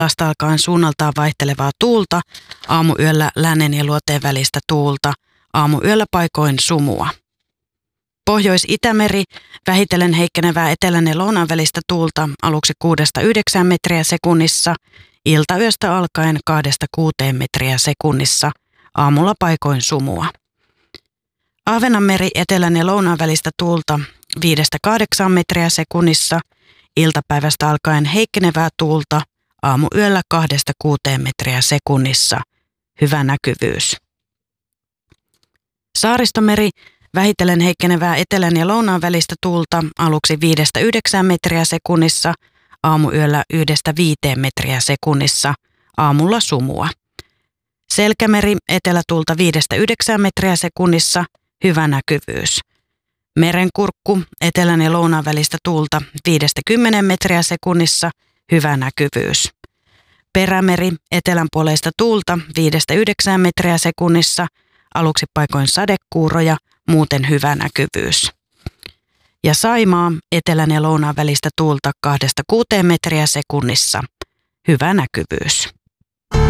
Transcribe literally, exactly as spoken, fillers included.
Vasta alkaen suunnaltaan vaihtelevaa tuulta, aamuyöllä lännen ja luoteen välistä tuulta, aamuyöllä paikoin sumua. Pohjois-Itämeri, vähitellen heikkenevää etelän ja lounaan välistä tuulta, aluksi kuudesta yhdeksään metriä sekunnissa, iltayöstä alkaen kahdesta kuuteen metriä sekunnissa, aamulla paikoin sumua. Ahvenanmeri, etelän ja lounaan välistä tuulta, viidestä kahdeksaan metriä sekunnissa, iltapäivästä alkaen heikkenevää tuulta, aamuyöllä kahdesta kuuteen metriä sekunnissa, hyvä näkyvyys. Saaristomeri, vähitellen heikkenevää etelän ja lounaan välistä tuulta, aluksi viidestä yhdeksään metriä sekunnissa, aamuyöllä yhdestä viiteen metriä sekunnissa, aamulla sumua. Selkämeri, etelätuulta viidestä yhdeksään metriä sekunnissa, hyvä näkyvyys. Merenkurkku, etelän ja lounaan välistä tuulta viidestä kymmeneen metriä sekunnissa, hyvä näkyvyys. Perämeri, etelänpuoleista tuulta viidestä yhdeksään metriä sekunnissa, aluksi paikoin sadekuuroja, muuten hyvä näkyvyys. Ja Saimaa, etelän ja lounaan välistä tuulta kahdesta kuuteen metriä sekunnissa, hyvä näkyvyys.